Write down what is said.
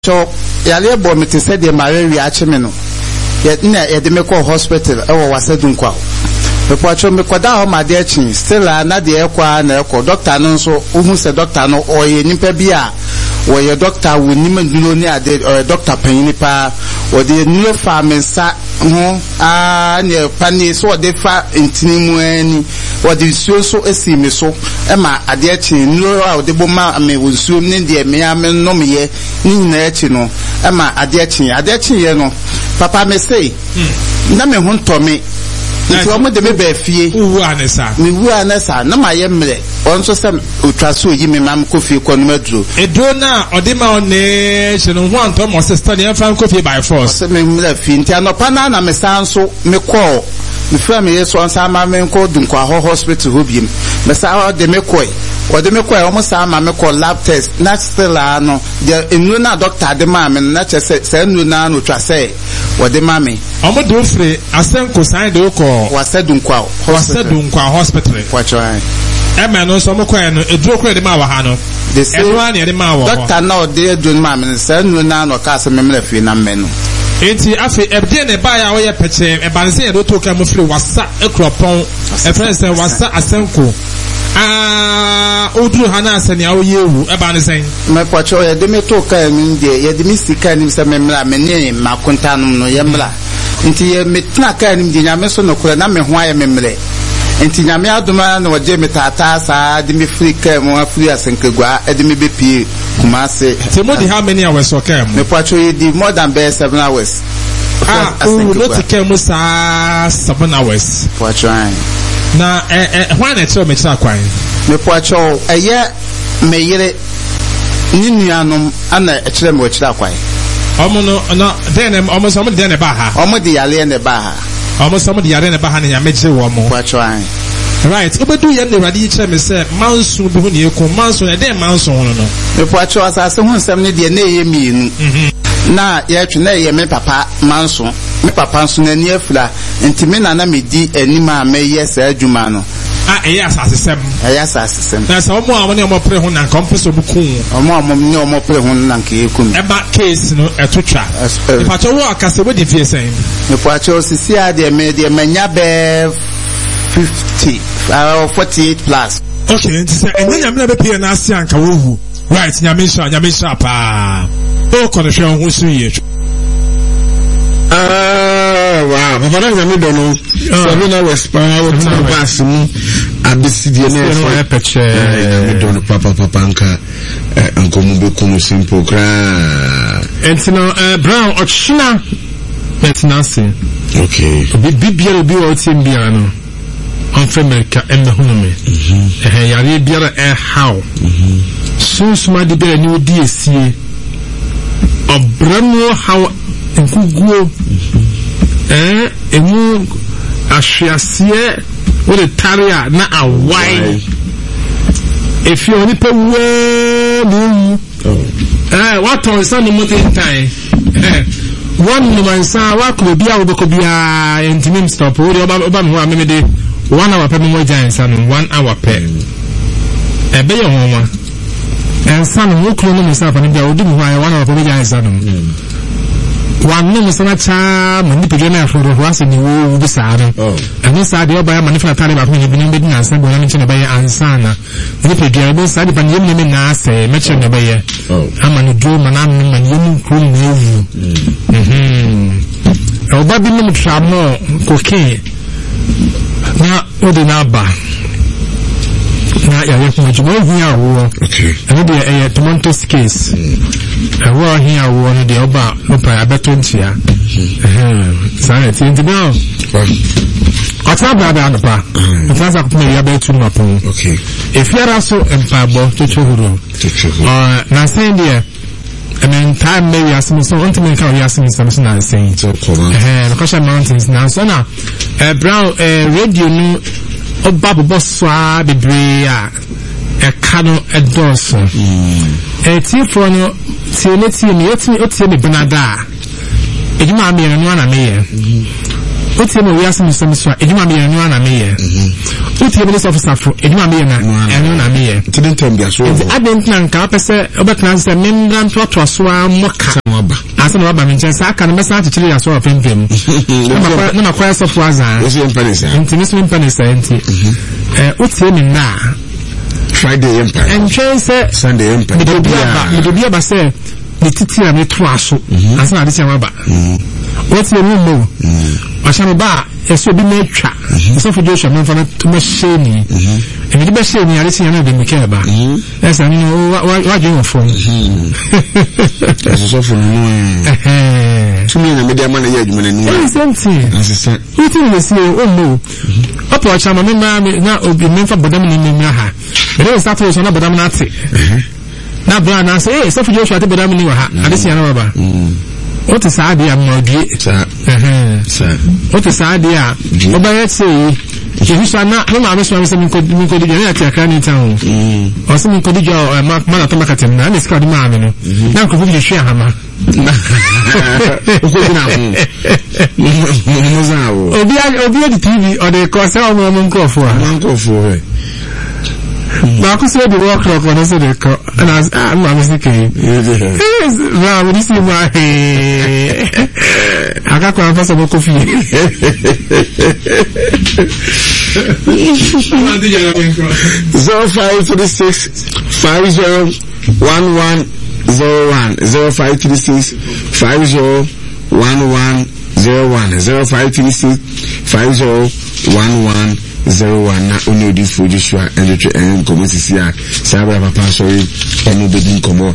So yale bo me te said the malaria achemeno yet na ye de me call hospital e wo wasedun kwa me kwacho me kwada ho ma de chin still na de ekwa na ekọ doctor no so ohun se doctor no oye nipa bi a wo ye doctor wo ni mandulo ni ade doctor panyin pa wo de nulo fa mensa ho ne pani so de fa ntini mu ani wo de so esi me so e ma ade chin nulo a wo de bo ma me wo so ni de me ya me no me ye ni na echi no e ma ade chin ye no papa me say na me ho to me nti o mo de me ba fie wu anesa me wu anesa na ma ye mre on so sem otraso yi me mam kofi ko no maduro edo na odima one shenu ho anto mo sister ne fan kofi by force se me mre fie nti anopa na me san so me call me fra me yeso ansa ma me ko dun kwa hospital ho biem me sa de me koi o de me koi o mo sa ma me call lab test na still ano de enu na doctor de ma me na che se enu na no twa se o de ma me omo do free asenko sign de ko wasedun kwa hospital kwacho ai ema no so mo kwa no eduro kura de ma wa ha no enu ani de ma wa doctor na o de edun ma me se enu na no ka se me mre fi na me no enti afi ebde ne ba ya wo ye peche e ba nse e do to ka mo free wasa ekropon e friend say wasa asenko oduru hana asani awo yewu e ba ne sen me kwacho ye de me to ka mi de ye de mi sika ni se me mra me ne makonta no ye mra nti ye metna ka ni de nyame so no kura na me ho aye me mre nti nyame aduma na waje metata sa de me free ka mo afri asenkagwa e de me bepie kumase so mo di how many hours okay me kwacho ye di more than 7 hours no take mo sa 7 hours kwacho na why na tell me try kwan me kwacho eye me yire ni nuanom ana e kire me kire kwan omo no then omo so mo den e ba ha omo di yale ne ba ha omo so mo di yale ne ba ha ne ya meje wo mo kwacho right obedu ye ne radi kire me say manso bi hu ne ekon manso e den manso hono no me kwacho asase hu nsem ne de na eye mienu na ye twe na ye me papa manso me papa nso na ni afura enti me na me di anima me yes adwuma no eya asasem na so mo amone omo pre ho na kompeso buku omo ni omo pre ho na nke ekum e ba case no etotwa e pa cho wo akase we di fie sen me pa cho sisi ade me de manya be 50 48 plus okay nti se enya me na be pie na ase anka wo hu right nyame sha pa o kono hwe ho su ye wow, papa na me do no. Sabina Westpara wo ta pass mu abisidie na e peche me do no papa nka ankomu be kono simple kra. Entino Brown ochina betnase. Okay. Bibia bi o tim bia no. On America em hunu me. Yare biara how. Susuma de be ni odi esie. Obramo how enkuguo emu ahwiasie wo de taria na awai efi oni pe wo mu what on san no motin time one no man sa wa ko bia wo ko bia entimim stop wo de oba me ho ameme de 1 hour pe mo giant san 1 hour pe be yo ho ma en san wo kro no me sa fa ne bia wo di ho 1 hour pe giant san one no musana cha mani pegena for the was ni wo bisara ani sa de oba ya mani fa tare ba ko ni bi na ansa bo na mi chene ba ya ansa na ni pegena bo sa de pan yem ni na ase me chene ba ya amani do manam mani yem ko ni ewu oba bi no tramo koke na odi na ba na ya ye ko mo hia wo okay ani de tomato case wa hia wo no de oba no pa abeto ntia sana tinti no ata baba no pa ata ko me ya betu no pa okay if you are so empabo to chuhuru na say there I mean time maybe as so ultimately can we ask something na saying so common because mountains now so na brown radio no oba bobo a bebre a kano edorso for no ti me benada ejuma me no na me Uti me we ask me some so eduma me enu na me ye. Uti me officer for eduma me na enu na me ye. Tidin tembi aso. Adent na nka pese obetna se memra ntoto so amoka. Asa no ba me nchen aka no mesa achiri ya so ofempem. Na makwa so for azan. Esi empanisa. Nti me so empanisa nti. Uti me na Friday empire. Enchen se Sunday empire. Me do ba se ni titi na me to aso. Asa na de se ba. What's your name? Asham ba eso bi na twa. So for Joshua me fa na to machine. E bi be shame ya lesi na de me ke ba. Esa ni wa je for. Eso for no. Tumi na me de ma na ya adwuma na nu. Something. Asisa. What you say no. Opo achama me na obi me fa bodam ni me ha. Be start so na bodam na ate. Na bra na say so for Joshua te bodam ni wa ha. Adesi na ba. What is idea modie? What is idea? Oba say if you na no ma so me ko di na tia kan in town. O so me ko di jo ma na to makatem na is crowd ma me no. Na ko fu share ha ma. Obi di TV or the concern mo nko fo a. Nko fo e. Ma ko say the work clock on say the call and as I'm mistake. Yes, na we see why. Aga ko anfa so ko fi. 0536 501101 0536 501101 0536 501101 na only this for Joshua and the community here. Sabra papa sorry, and nobody come